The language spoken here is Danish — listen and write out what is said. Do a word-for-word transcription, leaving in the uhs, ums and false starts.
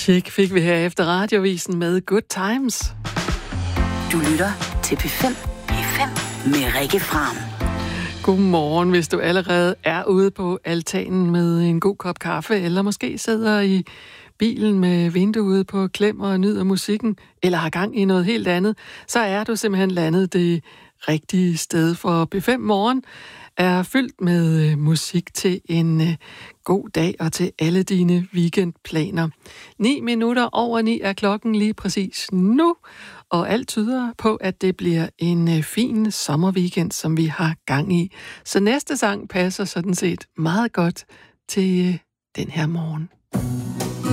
Chic fik vi her efter radiovisen med Good Times. Du lytter til P fem. P fem med Rikke Fram. Godmorgen, hvis du allerede er ude på altanen med en god kop kaffe, eller måske sidder i bilen med vinduet på klem og nyder musikken, eller har gang i noget helt andet, så er du simpelthen landet det rigtige sted, for P fem Morgen er fyldt med musik til en god dag og til alle dine weekendplaner. Ni minutter over ni er klokken lige præcis nu, og alt tyder på, at det bliver en fin sommerweekend, som vi har gang i. Så næste sang passer sådan set meget godt til den her morgen.